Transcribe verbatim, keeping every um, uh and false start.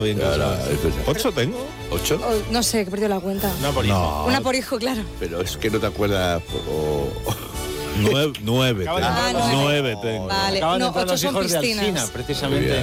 Ahora, es verdad. ¿Ocho tengo? ¿Ocho? Oh, no sé, que he perdido la cuenta. Una por hijo. No, Una por hijo, claro. pero es que no te acuerdas. O... Nueve, nueve Acaban tengo. de entrar los- Nueve tengo. Vale, Acaban de no, entrar ocho los son hijos de piscinas. Alsina, precisamente.